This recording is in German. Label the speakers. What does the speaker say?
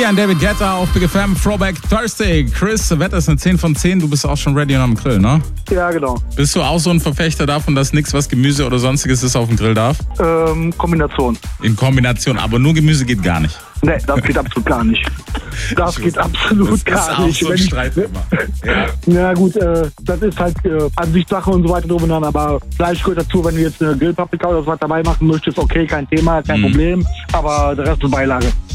Speaker 1: An David Guetta auf Big FM, Throwback Thursday. Chris, Wetter ist eine 10 von 10, du bist auch schon ready und am Grill, ne?
Speaker 2: Ja, genau.
Speaker 1: Bist du auch so ein Verfechter davon, dass nichts, was Gemüse oder sonstiges ist, auf dem Grill darf?
Speaker 2: Kombination.
Speaker 1: In Kombination, aber nur Gemüse geht gar nicht.
Speaker 2: Nee, das geht absolut gar nicht. Das geht absolut gar nicht.
Speaker 1: Das ist auch so ein Streitthema. Ja.
Speaker 2: Na gut, das ist halt Ansichtssache und so weiter drum und dran, aber Fleisch gehört dazu, wenn du jetzt eine Grillpaprika oder so was dabei machen möchtest, okay, kein Thema, kein Problem, aber der Rest ist Beilage.